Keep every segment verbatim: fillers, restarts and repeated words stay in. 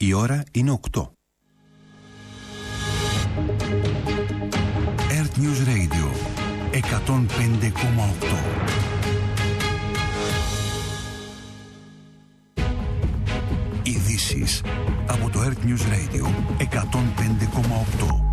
Η ώρα είναι οκτώ. Earth News Radio εκατόν πέντε κόμμα οκτώ. Ειδήσεις από το Earth News Radio εκατόν πέντε κόμμα οκτώ.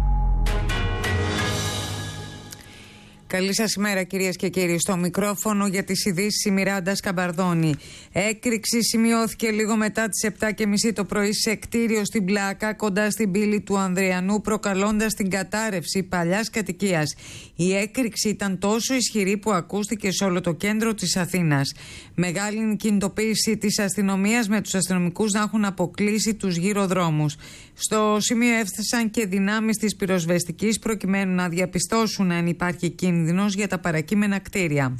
Καλή σας ημέρα κυρίες και κύριοι. Στο μικρόφωνο για τις ειδήσεις η Μιράντα Σκαμπαρδόνη. Έκρηξη σημειώθηκε λίγο μετά τις επτά και μισή το πρωί σε κτίριο στην Πλάκα κοντά στην πύλη του Ανδριανού, προκαλώντας την κατάρρευση παλιάς κατοικίας. Η έκρηξη ήταν τόσο ισχυρή που ακούστηκε σε όλο το κέντρο της Αθήνας. Μεγάλη κινητοποίηση της αστυνομίας, με τους αστυνομικούς να έχουν αποκλείσει τους γύρω δρόμους. Στο σημείο έφτασαν και δυνάμεις της πυροσβεστικής προκειμένου να διαπιστώσουν αν υπάρχει κίνδυνος για τα παρακείμενα κτίρια.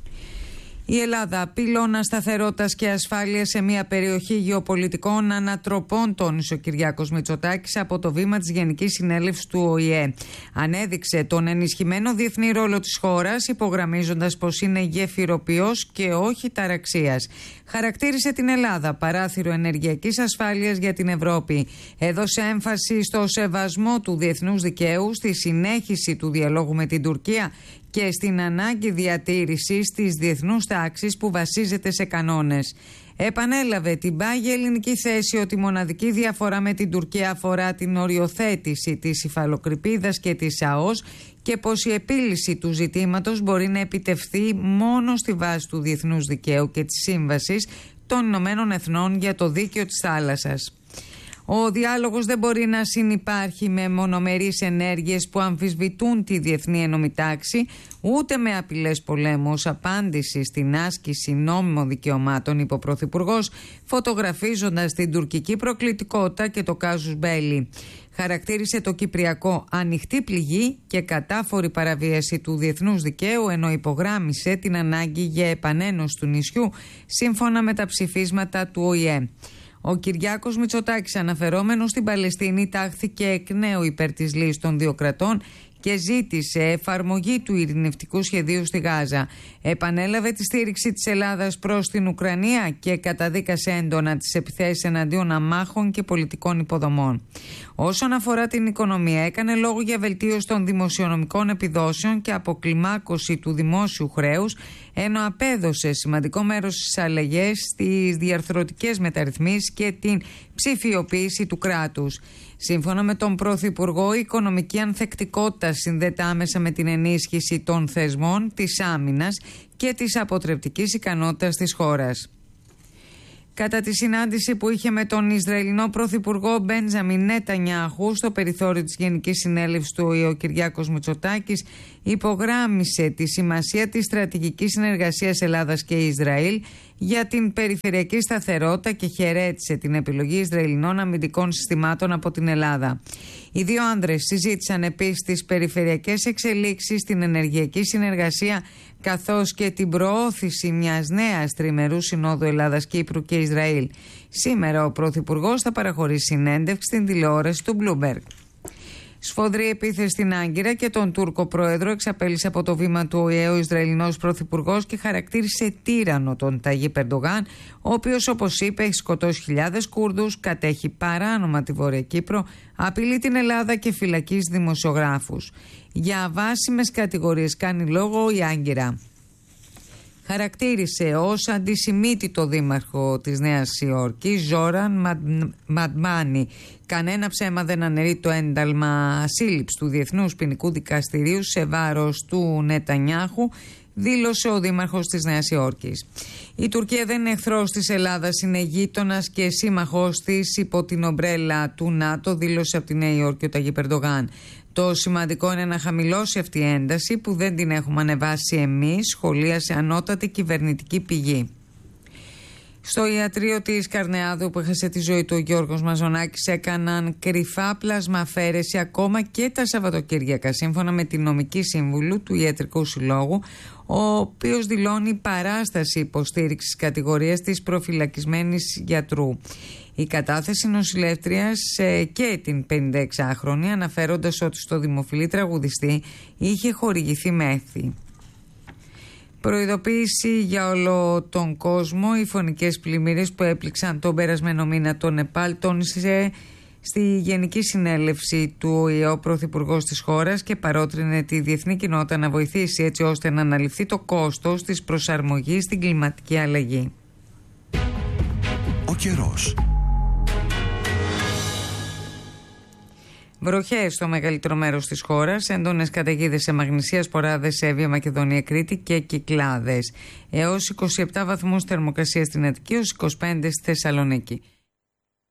Η Ελλάδα, πυλώνα σταθερότητας και ασφάλειας σε μια περιοχή γεωπολιτικών ανατροπών, τόνισε ο Κυριάκος Μητσοτάκης από το βήμα της Γενικής Συνέλευσης του Ο Η Ε. Ανέδειξε τον ενισχυμένο διεθνή ρόλο της χώρας, υπογραμμίζοντας πως είναι γεφυροποιός και όχι ταραξίας. Χαρακτήρισε την Ελλάδα παράθυρο ενεργειακής ασφάλειας για την Ευρώπη. Έδωσε έμφαση στο σεβασμό του διεθνούς δικαίου, στη συνέχιση του διαλόγου με την Τουρκία και στην ανάγκη διατήρησης της διεθνούς τάξης που βασίζεται σε κανόνες. Επανέλαβε την πάγια ελληνική θέση ότι η μοναδική διαφορά με την Τουρκία αφορά την οριοθέτηση της υφαλοκρηπίδας και της ΑΟΣ και πως η επίλυση του ζητήματος μπορεί να επιτευχθεί μόνο στη βάση του διεθνούς δικαίου και της Σύμβασης των Ηνωμένων Εθνών για το Δίκαιο της Θάλασσας. Ο διάλογος δεν μπορεί να συνυπάρχει με μονομερείς ενέργειες που αμφισβητούν τη διεθνή ενόμη τάξη, ούτε με απειλές πολέμου ως απάντηση στην άσκηση νόμιμων δικαιωμάτων, είπε ο Πρωθυπουργός, φωτογραφίζοντας την τουρκική προκλητικότητα και το κάζους μπέλι. Χαρακτήρισε το Κυπριακό ανοιχτή πληγή και κατάφορη παραβίαση του διεθνούς δικαίου, ενώ υπογράμμισε την ανάγκη για επανένωση του νησιού σύμφωνα με τα ψηφίσματα του Ο Η Ε. Ο Κυριάκος Μητσοτάκης, αναφερόμενος στην Παλαιστίνη, τάχθηκε εκ νέου υπέρ της λύσης των δύο κρατών και ζήτησε εφαρμογή του ειρηνευτικού σχεδίου στη Γάζα. Επανέλαβε τη στήριξη της Ελλάδας προς την Ουκρανία και καταδίκασε έντονα τις επιθέσεις εναντίον αμάχων και πολιτικών υποδομών. Όσον αφορά την οικονομία, έκανε λόγο για βελτίωση των δημοσιονομικών επιδόσεων και αποκλιμάκωση του δημόσιου χρέους, ενώ απέδωσε σημαντικό μέρος στις αλλαγές, στις διαρθρωτικές μεταρρυθμίσεις και την ψηφιοποίηση του κράτους. Σύμφωνα με τον Πρωθυπουργό, η οικονομική ανθεκτικότητα συνδέεται άμεσα με την ενίσχυση των θεσμών, της άμυνας και της αποτρεπτικής ικανότητας της χώρας. Κατά τη συνάντηση που είχε με τον Ισραηλινό Πρωθυπουργό Μπέντζαμιν Νετανιάχου στο περιθώριο της Γενικής Συνέλευσης του Ο Η Ε, ο Κυριάκος Μητσοτάκης υπογράμμισε τη σημασία της στρατηγικής συνεργασίας Ελλάδας και Ισραήλ για την περιφερειακή σταθερότητα και χαιρέτησε την επιλογή Ισραηλινών αμυντικών συστημάτων από την Ελλάδα. Οι δύο άνδρες συζήτησαν επίσης τις περιφερειακές εξελίξεις, την ενεργειακή συνεργασία καθώς και την προώθηση μιας νέας τριμερούς συνόδου Ελλάδας-Κύπρου και Ισραήλ. Σήμερα ο Πρωθυπουργός θα παραχωρήσει συνέντευξη στην τηλεόραση του Bloomberg. Σφοδρή επίθεση στην Άγκυρα και τον Τούρκο πρόεδρο εξαπέλυσε από το βήμα του Ο Η Ε ο Ισραηλινός Πρωθυπουργός και χαρακτήρισε τύρανο τον Ταγίπ Ερντογάν, ο οποίος, όπως είπε, έχει σκοτώσει χιλιάδες Κούρδους, κατέχει παράνομα τη Βόρεια Κύπρο, απειλεί την Ελλάδα και φυλακίζει δημοσιογράφους. Για αβάσιμες κατηγορίες κάνει λόγο η Άγκυρα. Χαρακτήρισε ως αντισημίτητο δήμαρχο της Νέας Υόρκης Ζόραν Μαντμάνι. Κανένα ψέμα δεν αναιρεί το ένταλμα σύλληψης του Διεθνούς Ποινικού Δικαστηρίου σε βάρος του Νετανιάχου, δήλωσε ο δήμαρχος της Νέας Υόρκης. Η Τουρκία δεν είναι εχθρός της Ελλάδας, είναι γείτονας και σύμμαχός της υπό την ομπρέλα του ΝΑΤΟ, δήλωσε από τη Νέα Υόρκη ο Ταγίπ Ερντογάν. Το σημαντικό είναι να χαμηλώσει αυτή η ένταση που δεν την έχουμε ανεβάσει εμείς, σχολίασε ανώτατη κυβερνητική πηγή. Στο ιατρείο της Καρνεάδου που έχασε τη ζωή του ο Γιώργος Μαζονάκης έκαναν κρυφά πλασμαφέρεση ακόμα και τα Σαββατοκύριακα, σύμφωνα με την νομική σύμβουλο του Ιατρικού Συλλόγου, ο οποίος δηλώνει παράσταση υποστήριξης κατηγορίας της προφυλακισμένης γιατρού. Η κατάθεση νοσηλεύτριας και την πενηνταεξάχρονη, αναφέροντας ότι στο δημοφιλή τραγουδιστή είχε χορηγηθεί μέθη. Προειδοποίηση για όλο τον κόσμο. Οι φωνικές πλημμύρες που έπληξαν τον περασμένο μήνα το Νεπάλ, τόνισε στη Γενική Συνέλευση του Ο Ε Ε ο Πρωθυπουργός της χώρας και παρότρινε τη διεθνή κοινότητα να βοηθήσει έτσι ώστε να αναλυφθεί το κόστος της προσαρμογής στην κλιματική αλλαγή. Ο καιρός. Βροχές στο μεγαλύτερο μέρος της χώρας, έντονες καταιγίδες σε Μαγνησία, Σποράδες, Εύβοια, Μακεδονία, Κρήτη και Κυκλάδες. Έως είκοσι επτά βαθμούς θερμοκρασία στην Αττική, έως είκοσι πέντε στη Θεσσαλονίκη.